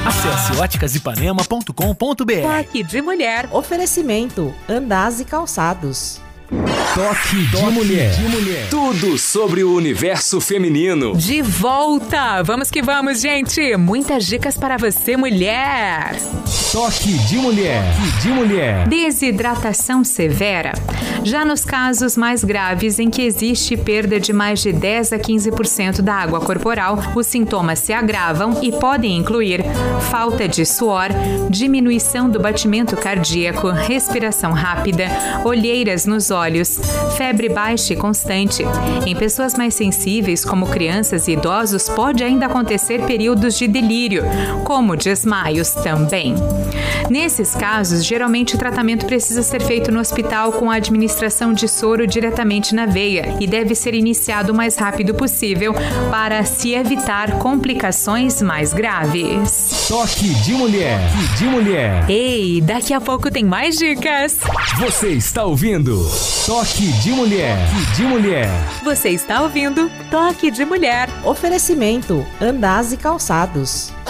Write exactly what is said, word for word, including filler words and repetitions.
Acesse óticas ipanema ponto com ponto br. Toque de mulher. Oferecimento Andaz e Calçados. Toque de mulher. de mulher. Tudo sobre o universo feminino. De volta! Vamos que vamos, gente! Muitas dicas para você, mulher! Toque de mulher. de mulher. Desidratação severa. Já nos casos mais graves em que existe perda de mais de dez a quinze por cento da água corporal, os sintomas se agravam e podem incluir falta de suor, diminuição do batimento cardíaco, respiração rápida, olheiras nos olhos, febre baixa e constante. Em pessoas mais sensíveis, como crianças e idosos, pode ainda acontecer períodos de delírio, como desmaios também. Nesses casos, geralmente o tratamento precisa ser feito no hospital com a administração de soro diretamente na veia e deve ser iniciado o mais rápido possível para se evitar complicações mais graves. Toque de mulher. de mulher. Ei, daqui a pouco tem mais dicas. Você está ouvindo Toque de mulher. de mulher. Você está ouvindo Toque de Mulher. Oferecimento Andaz e Calçados.